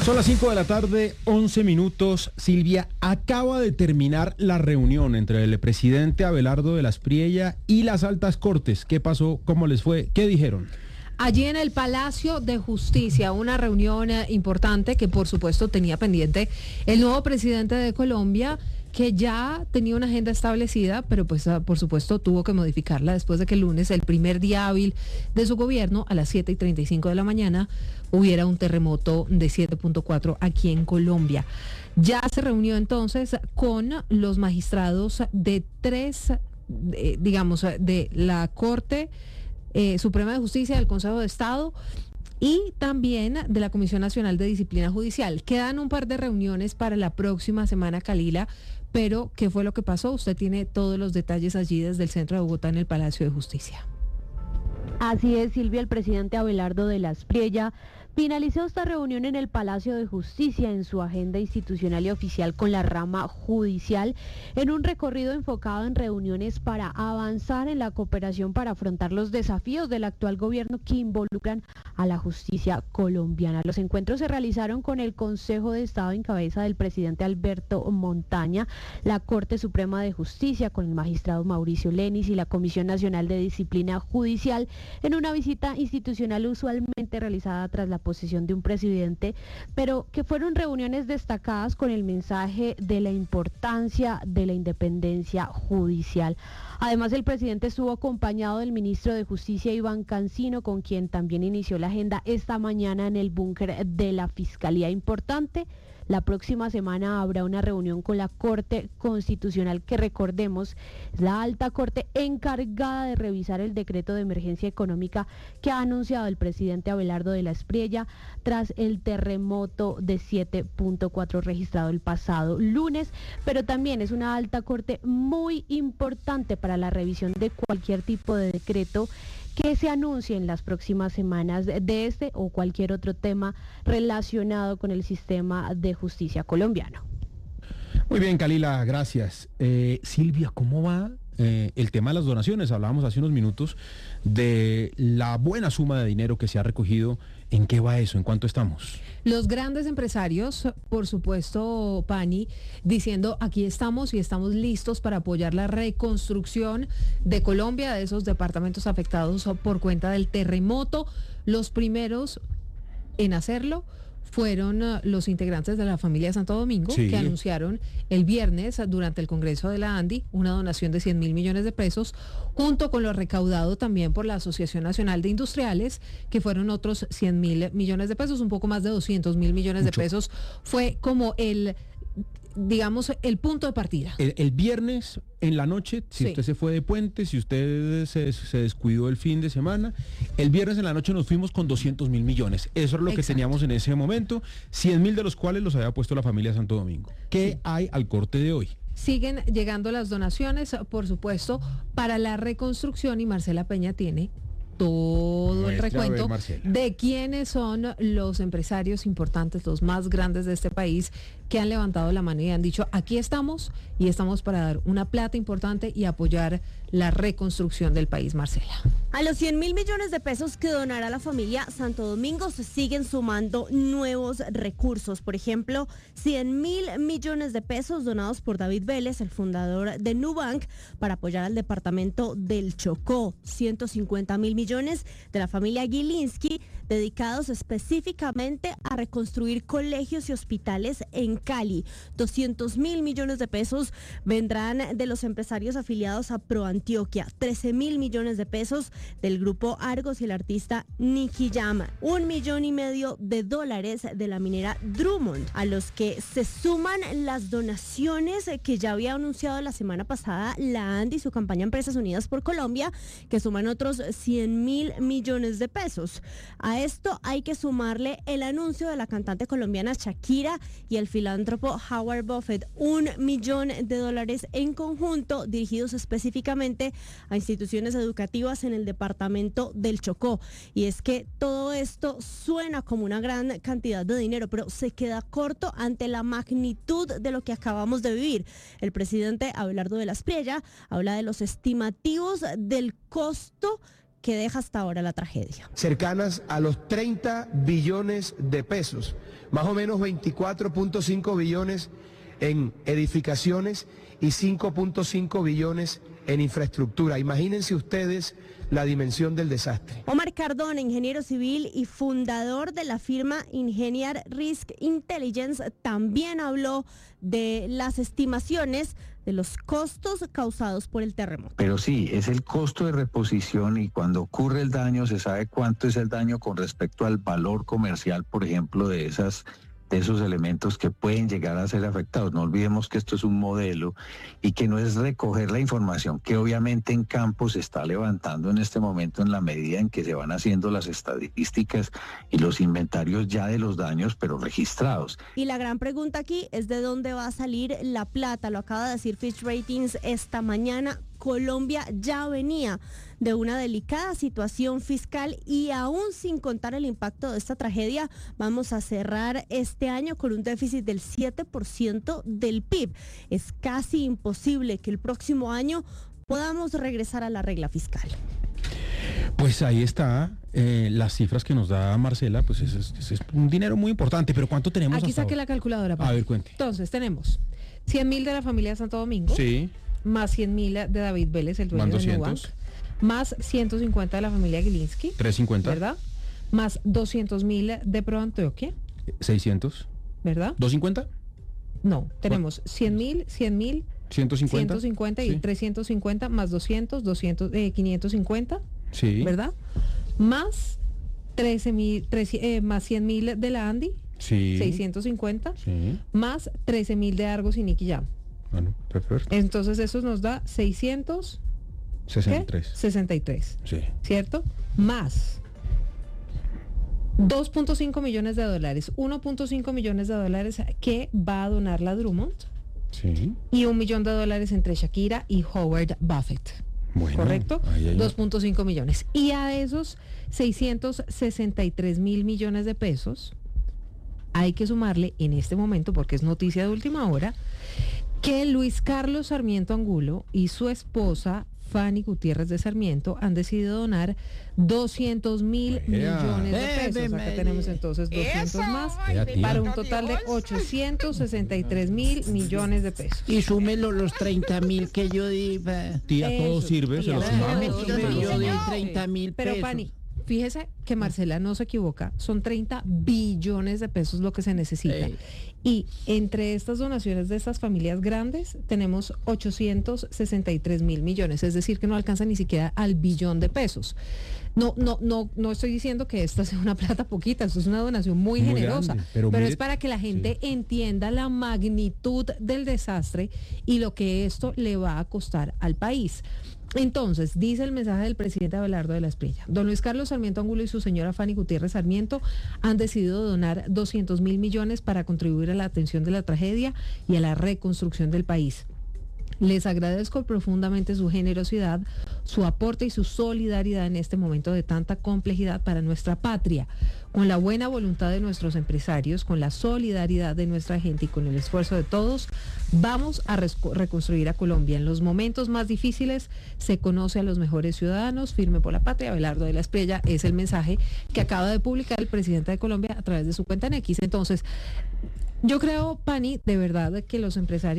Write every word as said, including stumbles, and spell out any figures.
Son las cinco de la tarde, once minutos. Silvia, acaba de terminar la reunión entre el presidente Abelardo de la Espriella y las altas cortes. ¿Qué pasó? ¿Cómo les fue? ¿Qué dijeron? Allí en el Palacio de Justicia, una reunión eh, importante que por supuesto tenía pendiente el nuevo presidente de Colombia, que ya tenía una agenda establecida, pero pues por supuesto tuvo que modificarla después de que el lunes, el primer día hábil de su gobierno, a las siete y treinta y cinco de la mañana, hubiera un terremoto de siete punto cuatro aquí en Colombia. Ya se reunió entonces con los magistrados de tres, eh, digamos, de la Corte eh, Suprema de Justicia, del Consejo de Estado, y también de la Comisión Nacional de Disciplina Judicial. Quedan un par de reuniones para la próxima semana, Kalila, pero ¿qué fue lo que pasó? Usted tiene todos los detalles allí desde el centro de Bogotá en el Palacio de Justicia. Así es, Silvia. El presidente Abelardo de la Espriella finalizó esta reunión en el Palacio de Justicia en su agenda institucional y oficial con la rama judicial, en un recorrido enfocado en reuniones para avanzar en la cooperación para afrontar los desafíos del actual gobierno que involucran a la justicia colombiana. Los encuentros se realizaron con el Consejo de Estado en cabeza del presidente Alberto Montaña, la Corte Suprema de Justicia con el magistrado Mauricio Lenis y la Comisión Nacional de Disciplina Judicial, en una visita institucional usualmente realizada tras la posesión de un presidente, pero que fueron reuniones destacadas con el mensaje de la importancia de la independencia judicial. Además, el presidente estuvo acompañado del ministro de Justicia, Iván Cancino, con quien también inició la agenda esta mañana en el búnker de la Fiscalía. Importante, la próxima semana habrá una reunión con la Corte Constitucional, que recordemos es la alta corte encargada de revisar el decreto de emergencia económica que ha anunciado el presidente Abelardo de la Espriella tras el terremoto de siete punto cuatro registrado el pasado lunes, pero también es una alta corte muy importante para la revisión de cualquier tipo de decreto que se anuncie en las próximas semanas de este o cualquier otro tema relacionado con el sistema de justicia colombiano. Muy bien, Kalila, gracias. Eh, Silvia, ¿cómo va eh, el tema de las donaciones? Hablábamos hace unos minutos de la buena suma de dinero que se ha recogido. ¿En qué va eso? ¿En cuánto estamos? Los grandes empresarios, por supuesto, Pani, diciendo aquí estamos y estamos listos para apoyar la reconstrucción de Colombia, de esos departamentos afectados por cuenta del terremoto. Los primeros en hacerlo fueron uh, los integrantes de la familia Santo Domingo, sí, que anunciaron el viernes durante el Congreso de la ANDI una donación de cien mil millones de pesos, junto con lo recaudado también por la Asociación Nacional de Industriales, que fueron otros cien mil millones de pesos, un poco más de doscientos mil millones Mucho. de pesos. Fue como el, digamos, el punto de partida. El, el viernes en la noche, si sí. usted se fue de puente, si usted se, se descuidó el fin de semana, el viernes en la noche nos fuimos con doscientos mil millones. Eso es lo Exacto. que teníamos en ese momento, cien mil de los cuales los había puesto la familia Santo Domingo. ¿Qué sí. hay al corte de hoy? Siguen llegando las donaciones, por supuesto, para la reconstrucción, y Marcela Peña tiene todo Nuestra el recuento ver, de quiénes son los empresarios importantes, los más grandes de este país, que han levantado la mano y han dicho, aquí estamos y estamos para dar una plata importante y apoyar la reconstrucción del país. Marcela. A los cien mil millones de pesos que donará la familia Santo Domingo se siguen sumando nuevos recursos. Por ejemplo, cien mil millones de pesos donados por David Vélez, el fundador de Nubank, para apoyar al departamento del Chocó. ciento cincuenta mil millones de la familia Gilinski, dedicados específicamente a reconstruir colegios y hospitales en Cali. doscientos mil millones de pesos vendrán de los empresarios afiliados a ProAntioquia. trece mil millones de pesos del grupo Argos y el artista Nicky Jam. Un millón y medio de dólares de la minera Drummond, a los que se suman las donaciones que ya había anunciado la semana pasada la ANDI y su campaña Empresas Unidas por Colombia, que suman otros cien mil millones de pesos. A esto hay que sumarle el anuncio de la cantante colombiana Shakira y el filántropo Howard Buffett, un millón de dólares en conjunto, dirigidos específicamente a instituciones educativas en el departamento del Chocó. Y es que todo esto suena como una gran cantidad de dinero, pero se queda corto ante la magnitud de lo que acabamos de vivir. El presidente Abelardo de la Espriella habla de los estimativos del costo que deja hasta ahora la tragedia. Cercanas a los treinta billones de pesos, más o menos veinticuatro punto cinco billones en edificaciones y cinco punto cinco billones en infraestructura. Imagínense ustedes la dimensión del desastre. Omar Cardona, ingeniero civil y fundador de la firma Ingeniar Risk Intelligence, también habló de las estimaciones de los costos causados por el terremoto. Pero sí, es el costo de reposición y cuando ocurre el daño se sabe cuánto es el daño con respecto al valor comercial, por ejemplo, de esas de esos elementos que pueden llegar a ser afectados. No olvidemos que esto es un modelo y que no es recoger la información que obviamente en campo se está levantando en este momento en la medida en que se van haciendo las estadísticas y los inventarios ya de los daños, pero registrados. Y la gran pregunta aquí es de dónde va a salir la plata. Lo acaba de decir Fitch Ratings esta mañana. Colombia ya venía de una delicada situación fiscal y aún sin contar el impacto de esta tragedia, vamos a cerrar este año con un déficit del siete por ciento del P I B. Es casi imposible que el próximo año podamos regresar a la regla fiscal. Pues ahí está, eh, las cifras que nos da Marcela, pues es, es, es un dinero muy importante, pero ¿cuánto tenemos Aquí hasta saqué ahora? la calculadora. A ver, cuente. Entonces tenemos cien mil de la familia de Santo Domingo. Sí. Más cien mil de David Vélez, el dueño de Nubank, más ciento cincuenta de la familia Gilinski, trescientos cincuenta, ¿verdad? Más doscientos mil de Pro Antioquia, seiscientos, ¿verdad? ¿doscientos cincuenta? No, tenemos cien mil, cien mil, ciento cincuenta, ciento cincuenta y sí. trescientos cincuenta, más doscientos, doscientos, eh, quinientos cincuenta, sí. ¿verdad? Más trece mil, eh, más cien mil de la Andy, sí. seiscientos cincuenta, sí. Más trece mil de Argos y Nicky Jam. Bueno, perfecto. Entonces eso nos da seiscientos sesenta y tres. sesenta y tres. Sí. ¿Cierto? Más dos punto cinco millones de dólares, uno punto cinco millones de dólares que va a donar la Drummond. Sí. Y un millón de dólares entre Shakira y Howard Buffett. Bueno, ¿correcto? Ahí, ahí. dos punto cinco millones. Y a esos seiscientos sesenta y tres mil millones de pesos hay que sumarle en este momento, porque es noticia de última hora, que Luis Carlos Sarmiento Angulo y su esposa Fanny Gutiérrez de Sarmiento han decidido donar doscientos mil millones de pesos. Acá tenemos entonces doscientos más, para un total de ochocientos sesenta y tres mil millones de pesos. Y súmelo los treinta mil que yo di. Tía, todo Eso, sirve, se tía, lo todo sumamos. sirve. Yo di treinta mil pesos. Pero Fanny, fíjese que Marcela no se equivoca, son treinta billones de pesos lo que se necesita. Sí. Y entre estas donaciones de estas familias grandes tenemos ochocientos sesenta y tres mil millones, es decir, que no alcanza ni siquiera al billón de pesos. No, no, no, no estoy diciendo que esta sea una plata poquita, esto es una donación muy, Muy generosa, grande, pero pero mire- es para que la gente sí. entienda la magnitud del desastre y lo que esto le va a costar al país. Entonces, dice el mensaje del presidente Abelardo de la Espriella. Don Luis Carlos Sarmiento Angulo y su señora Fanny Gutiérrez Sarmiento han decidido donar doscientos mil millones para contribuir a la atención de la tragedia y a la reconstrucción del país. Les agradezco profundamente su generosidad, su aporte y su solidaridad en este momento de tanta complejidad para nuestra patria. Con la buena voluntad de nuestros empresarios, con la solidaridad de nuestra gente y con el esfuerzo de todos, vamos a reconstruir a Colombia. En los momentos más difíciles se conoce a los mejores ciudadanos. Firme por la patria, Abelardo de la Espriella, es el mensaje que acaba de publicar el presidente de Colombia a través de su cuenta en X. Entonces, yo creo, Pani, de verdad que los empresarios